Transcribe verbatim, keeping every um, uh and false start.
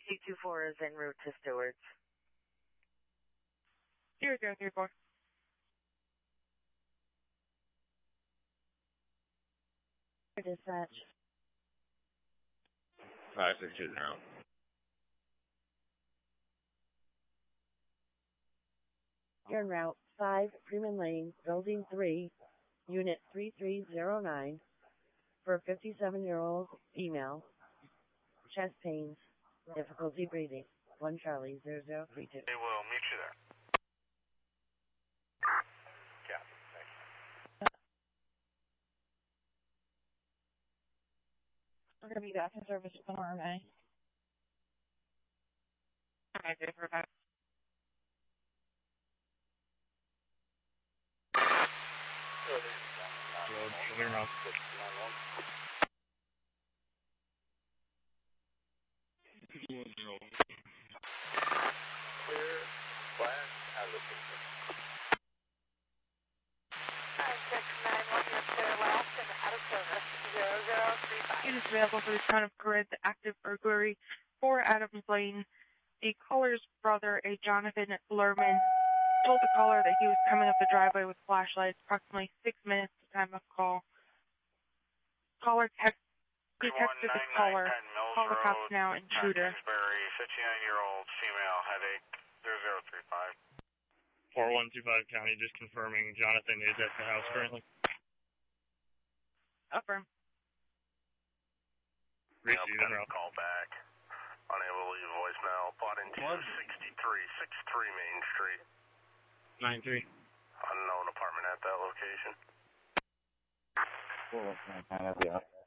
C two four is en route to Stewart's. Zero zero three four. Dispatch. Five six two zero. You're en route five, Freeman Lane, Building three, Unit three three zero nine, for a fifty-seven-year-old female, chest pains, difficulty breathing. One Charlie zero zero three two. They will meet you there. Yeah, thanks. We're going to be back in service tomorrow night. Okay, good for that. Clear, flash, out of the picture. five six nine one, you're clear last and out of service. zero zero three five. It is available for the town of Corinth, active burglary, four Adams Lane. The caller's brother, a Jonathan Lerman, told the caller that he was coming up the driveway with flashlights approximately six minutes to time of call. Caller text, he texted the caller, call the cops now, intruder. Kingsbury, fifty-nine-year-old female, headache, zero zero three five. four one two five County, just confirming Jonathan is at the house currently. Affirm. Receive en route. Call back. Unable to leave voicemail. Bought into sixty-three sixty-three Main Street. nine three. Unknown apartment at that location. Cool. At the